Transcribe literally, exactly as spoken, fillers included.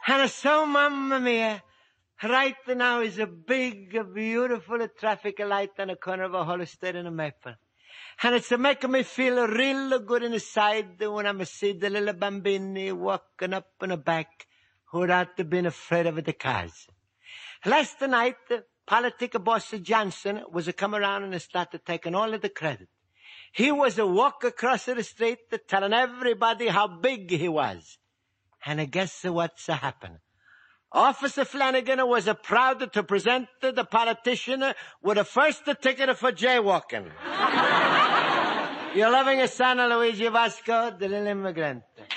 And so, mamma mia, right now is a big, beautiful traffic light on the corner of a Hollister and a Maple. And it's making me feel real good inside when I'm see the little bambini walking up in the back without being afraid of the cars. Last night, politic boss Johnson was a come around and started taking all of the credit. He was a walk across the street telling everybody how big he was. And I guess what's happened? Officer Flanagan was uh, proud to present the politician with the first ticket for jaywalking. You're loving a son, Luigi Vasco, the little immigrant.